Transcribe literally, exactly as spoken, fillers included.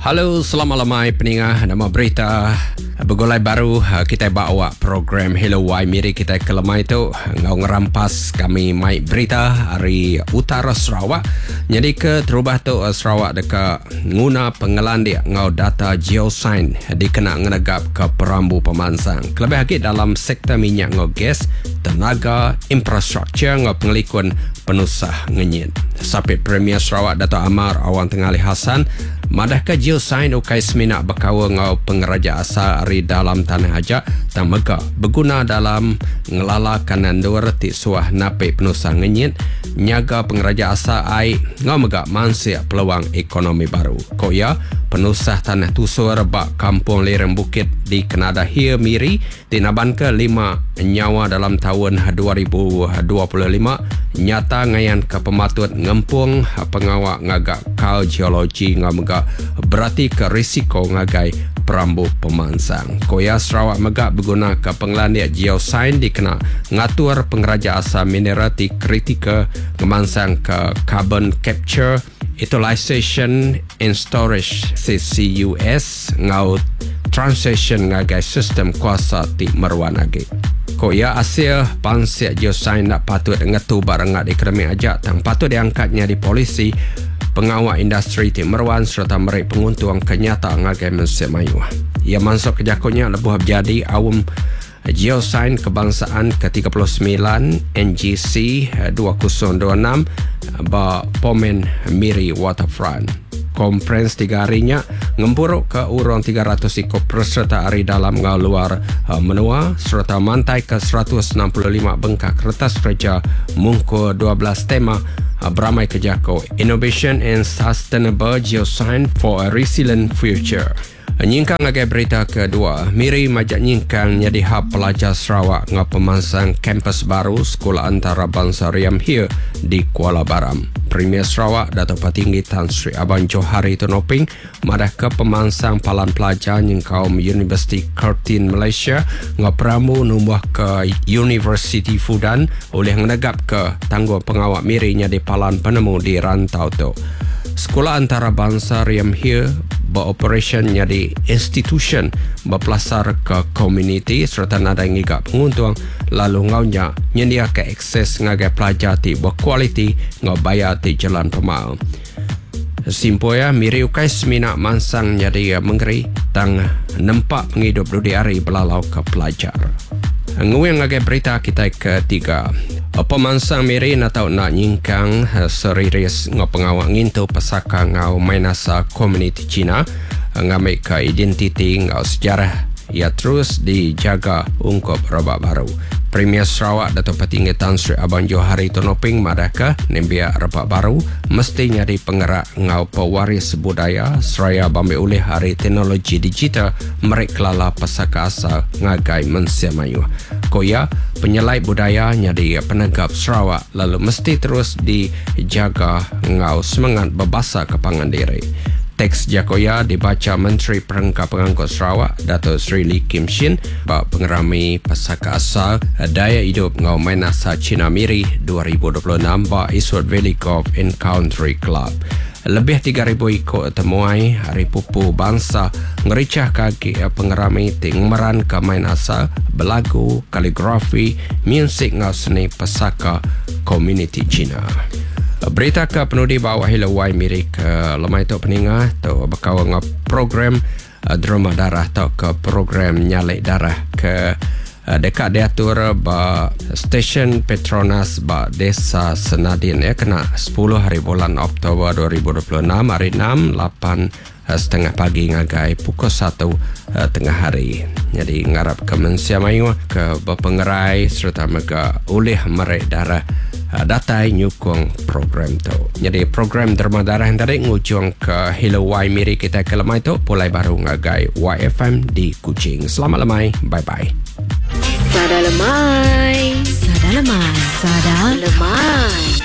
Halo, selamat malam pendengar. Nama berita bergolai baru kita bawa program Hello Wai Miri kita ke lemai itu ngau ngerampas kami mai berita hari utara Sarawak. Jadi ke terubah tu Sarawak dekat guna pengelan dia ngau data geosign dikena ngenegap ke perambu pemansang. Kelebih lagi dalam sektor minyak ngau gas, tenaga, infrastruktur ngau pengelikun penusah ngenyit. Sapit Premier Sarawak Dato' Amar Awang Tengali Hassan madah ke geosign ukai seminak berkawa ngau pengeraja asal ari dalam tanah ajak tang mega berguna dalam ngelala kanan dua retik suah nape penusah ngenyit nyaga pengeraja asal ai ngau mega mansia peluang ekonomi baru. Koya penusah tanah tusur bak kampung lereng bukit di Kenada Hia Miri dinaban ke lima nyawa dalam tahun dua ribu dua puluh lima nyata ngayan ke pematut ngempung pengawak ngagak kal geologi ngau mega berarti ke risiko ngagai perambu pemansang. Koya Sarawak megak berguna ke pengelan dia geosign dikena ngatur pengeraja asal minerati kritika ngemansang ke carbon capture, utilization and storage C C U S ngau transition ngagai sistem kuasa ti meruan agi. Koya Asia pansia geosign nak patut ngatu barengat ekonomi ajak tang patut diangkatnya di polisi pengawal industri ti meruan serta merik penguntung kenyata ngagai Malaysia Melayu. Ia masuk kejakunya lebuh jadi awam geosign kebangsaan ke tiga puluh sembilan N G C dua ribu dua puluh enam ba Pomen Miri Waterfront. Konferensi tiga harinya ngempuruk ke urang tiga ratus ikut peserta hari dalam ngau luar uh, menua serta mantai ke seratus enam puluh lima bengkak kertas kerja mungku dua belas tema uh, beramai kejako Innovation and Sustainable Geosign for a Resilient Future. Nyingkang agai berita kedua, Miri majak nyingkang jadi hab pelajar Sarawak ngau pemansang kampus baru Sekolah Antarabangsa Riam Hia di Kuala Baram. Premier Sarawak Dato' Patinggi Tan Sri Abang Johari Tonoping madah ke pemansang palan pelajar nyingkau Universiti Curtin Malaysia ngau peramu numbuh ke Universiti Fudan oleh menegap ke tanggung pengawak Miri nyadi palan penemu di rantau tu. Sekolah Antarabangsa Riam Hia beroperasi jadi institution berpelasar ke komuniti serta nada ngigap penguntung lalu ngaunya nyendia ke akses ngagai pelajar ti berkualiti ngau bayar ti jalan pemal. Simpoya Miri ukai seminak mansang jadi mengeri tang nempak penghidup dudi hari belalau ke pelajar. Nguang ngagai berita kita ketiga. Pemansang Miri nak tahu nak nyingkang serius ngau pengawak ngintu pesaka ngau mainasa komuniti Cina ngambil ke identiti ngau sejarah ia terus dijaga ungkap robak baru. Premier Sarawak Dato' Patinggi Tan Sri Abang Johari Tonoping madaka nembia robak baru mesti nyari penggerak ngau pewaris budaya seraya bambil oleh hari teknologi digital merek kelala pesaka asal ngagai Malaysia Melayu. Koya penyelai budaya nyadi penegap Sarawak lalu mesti terus dijaga ngau semangat berbahasa kepangan diri. Teks Jakoya dibaca Menteri Perangkat Pengangkut Sarawak Dato' Sri Lee Kim Shin bak pengerami pesaka asal daya hidup ngau mainasa Cina Miri dua ribu dua puluh enam bak Eastwood Valley Golf and Country Club. Lebih tiga ribu ikut temuai hari pupu bangsa ngericah kaki pengerami tingmeran ke main asal belagu, kaligrafi, musik ngau seni pesaka komuniti Cina. Berita ke penudi bawah Hello Wai Miri ke lemai tu peningat tu berkawa ngau program uh, derma darah atau ke program nyalek darah ke uh, dekat diatur ba stesen Petronas ba Desa Senadin ya kena sepuluh hari bulan Oktober dua ribu dua puluh enam hari enam lapan uh, setengah pagi ngagai pukul satu uh, tengah hari. Jadi ngarap ke Malaysia Melayu ke berpengerai serta mega oleh merek darah datai nyukung program tu. Jadi program derma darah yang tadi ngujung ke Hello Wai Miri kita ke lemai tu pulai baru ngagai Y F M di Kuching. Selamat lemai. Bye-bye. Sada lemai. Sada lemai. Sada lemai.